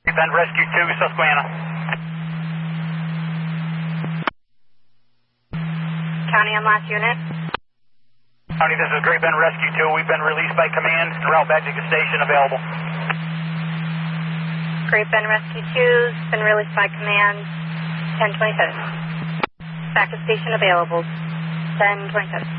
Bend Rescue 2, Susquehanna. County on last unit. County, this is Great Bend Rescue 2. We've been released by command. Route back to the station available. Great Bend Rescue 2's been released by command. 1027. Back to station available. 1027.